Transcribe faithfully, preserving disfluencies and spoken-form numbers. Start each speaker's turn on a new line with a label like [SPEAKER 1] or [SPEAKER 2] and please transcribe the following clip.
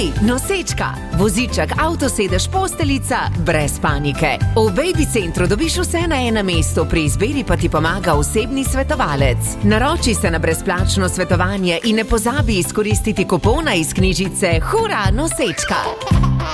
[SPEAKER 1] Hej, nosečka! Voziček, avtosedež, posteljica, brez panike. V Baby Centru dobiš vse na enem mestu, pri izbiri pa ti pomaga osebni svetovalec. Naroči se na brezplačno svetovanje in ne pozabi izkoristiti kupona iz knjižice Hura, nosečka!